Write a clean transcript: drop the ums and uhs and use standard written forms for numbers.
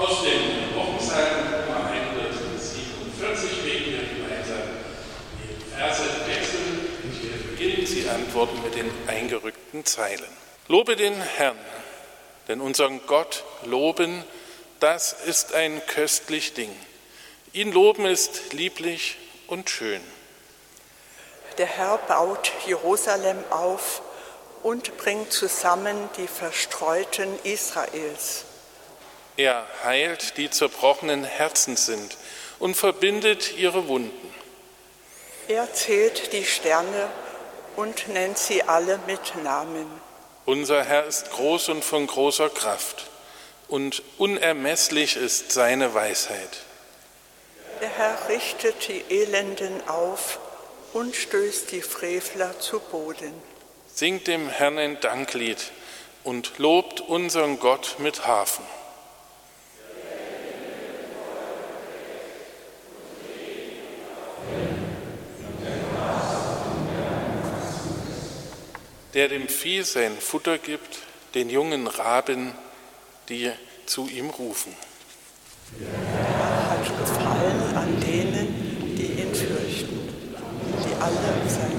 Aus dem Wochenpsalm Nummer 147 legen wir gemeinsam die Verse wechseln. Ich werde beginnen. Sie antworten mit den eingerückten Zeilen. Lobe den Herrn, denn unseren Gott loben, das ist ein köstlich Ding. Ihn loben ist lieblich und schön. Der Herr baut Jerusalem auf und bringt zusammen die Verstreuten Israels. Er heilt, die zerbrochenen Herzen sind, und verbindet ihre Wunden. Er zählt die Sterne und nennt sie alle mit Namen. Unser Herr ist groß und von großer Kraft, und unermesslich ist seine Weisheit. Der Herr richtet die Elenden auf und stößt die Frevler zu Boden. Singt dem Herrn ein Danklied und lobt unseren Gott mit Harfen. Der dem Vieh sein Futter gibt, den jungen Raben, die zu ihm rufen. Der Herr hat Gefallen an denen, die ihn fürchten, die alle sein